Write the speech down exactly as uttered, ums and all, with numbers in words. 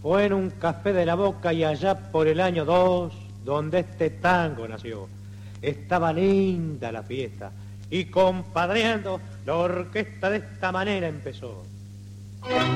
Fue en un café de La Boca y allá por el año dos, donde este tango nació. Estaba linda la fiesta y compadreando, la orquesta de esta manera empezó.